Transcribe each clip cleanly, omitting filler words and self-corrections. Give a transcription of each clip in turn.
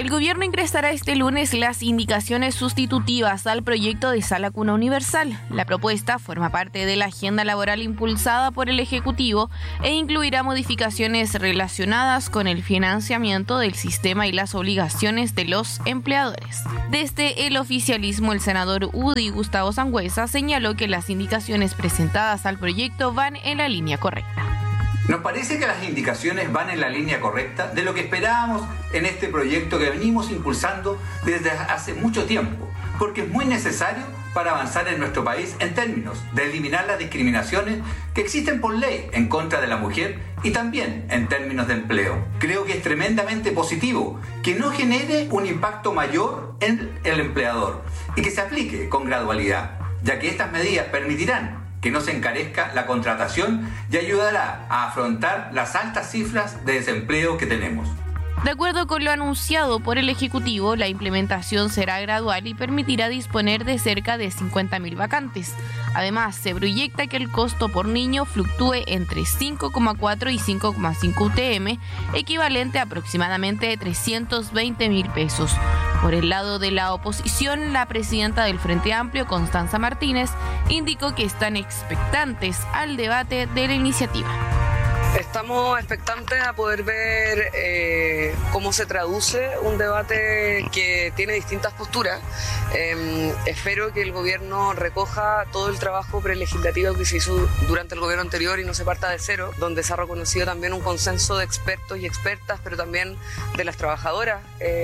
El gobierno ingresará este lunes las indicaciones sustitutivas al proyecto de Sala Cuna Universal. La propuesta forma parte de la agenda laboral impulsada por el Ejecutivo e incluirá modificaciones relacionadas con el financiamiento del sistema y las obligaciones de los empleadores. Desde el oficialismo, el senador UDI Gustavo Sangüesa señaló que las indicaciones presentadas al proyecto van en la línea correcta. Nos parece que las indicaciones van en la línea correcta de lo que esperábamos en este proyecto que venimos impulsando desde hace mucho tiempo, porque es muy necesario para avanzar en nuestro país en términos de eliminar las discriminaciones que existen por ley en contra de la mujer y también en términos de empleo. Creo que es tremendamente positivo que no genere un impacto mayor en el empleador y que se aplique con gradualidad, ya que estas medidas permitirán que no se encarezca la contratación y ayudará a afrontar las altas cifras de desempleo que tenemos. De acuerdo con lo anunciado por el Ejecutivo, la implementación será gradual y permitirá disponer de cerca de 50.000 vacantes. Además, se proyecta que el costo por niño fluctúe entre 5,4 y 5,5 UTM, equivalente a aproximadamente 320.000 pesos. Por el lado de la oposición, la presidenta del Frente Amplio, Constanza Martínez, indicó que están expectantes al debate de la iniciativa. Estamos expectantes a poder ver cómo se traduce un debate que tiene distintas posturas. Espero que el gobierno recoja todo el trabajo prelegislativo que se hizo durante el gobierno anterior y no se parta de cero, donde se ha reconocido también un consenso de expertos y expertas, pero también de las trabajadoras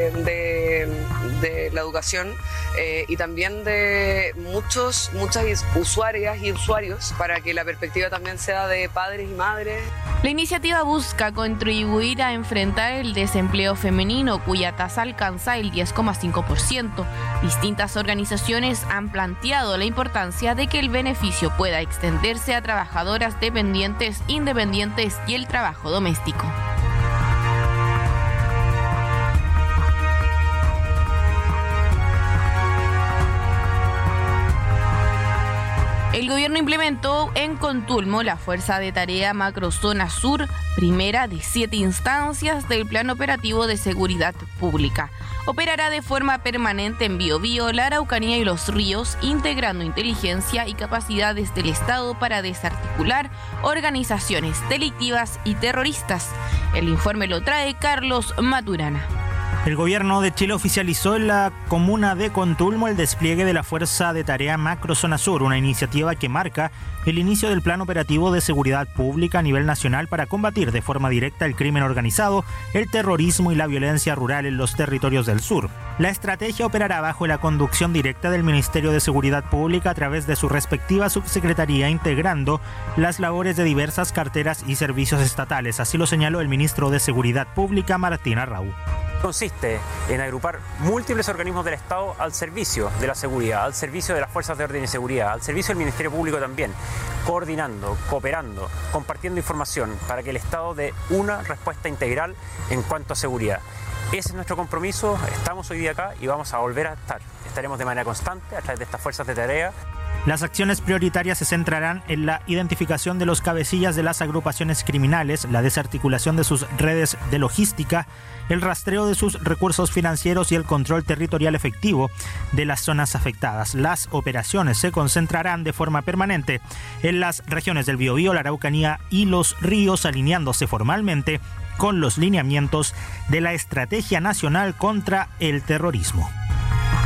de la educación y también de muchas usuarias y usuarios, para que la perspectiva también sea de padres y madres. La iniciativa busca contribuir a enfrentar el desempleo femenino, cuya tasa alcanza el 10,5%. Distintas organizaciones han planteado la importancia de que el beneficio pueda extenderse a trabajadoras dependientes, independientes y el trabajo doméstico. El gobierno implementó en Contulmo la Fuerza de Tarea Macrozona Sur, primera de 7 instancias del Plan Operativo de Seguridad Pública. Operará de forma permanente en Biobío, la Araucanía y Los Ríos, integrando inteligencia y capacidades del Estado para desarticular organizaciones delictivas y terroristas. El informe lo trae Carlos Maturana. El gobierno de Chile oficializó en la comuna de Contulmo el despliegue de la Fuerza de Tarea Macrozona Sur, una iniciativa que marca el inicio del Plan Operativo de Seguridad Pública a nivel nacional para combatir de forma directa el crimen organizado, el terrorismo y la violencia rural en los territorios del sur. La estrategia operará bajo la conducción directa del Ministerio de Seguridad Pública a través de su respectiva subsecretaría, integrando las labores de diversas carteras y servicios estatales. Así lo señaló el ministro de Seguridad Pública, Martín Arrau. Consiste en agrupar múltiples organismos del Estado al servicio de la seguridad, al servicio de las fuerzas de orden y seguridad, al servicio del Ministerio Público también, coordinando, cooperando, compartiendo información para que el Estado dé una respuesta integral en cuanto a seguridad. Ese es nuestro compromiso, estamos hoy día acá y vamos a volver a estar. Estaremos de manera constante a través de estas fuerzas de tarea. Las acciones prioritarias se centrarán en la identificación de los cabecillas de las agrupaciones criminales, la desarticulación de sus redes de logística, el rastreo de sus recursos financieros y el control territorial efectivo de las zonas afectadas. Las operaciones se concentrarán de forma permanente en las regiones del Biobío, la Araucanía y Los Ríos, alineándose formalmente con los lineamientos de la Estrategia Nacional contra el Terrorismo.